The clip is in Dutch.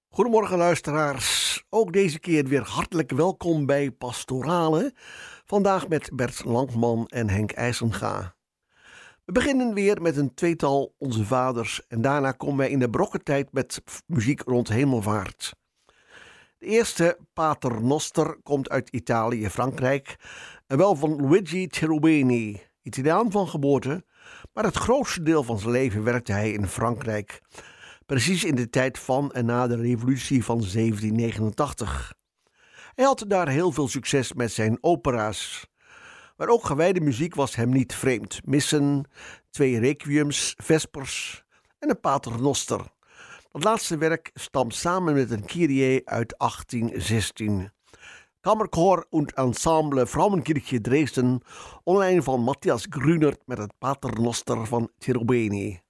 Goedemorgen luisteraars, ook deze keer weer hartelijk welkom bij Pastorale. Vandaag met Bert Langman en Henk IJzenga. We beginnen weer met een tweetal Onze Vaders en daarna komen wij in de brokkentijd met muziek rond hemelvaart. De eerste, Pater Noster, komt uit Italië, Frankrijk en wel van Luigi Cherubini, Italiaan van geboorte, maar het grootste deel van zijn leven werkte hij in Frankrijk. Precies in de tijd van en na de revolutie van 1789. Hij had daar heel veel succes met zijn opera's. Maar ook gewijde muziek was hem niet vreemd. Missen, 2 requiems, vespers en een Pater Noster. Dat laatste werk stamt samen met een Kyrie uit 1816. Kammerchor und Ensemble Frauenkirche Dresden, online van Matthias Grunert met het Pater Noster van Cherubini.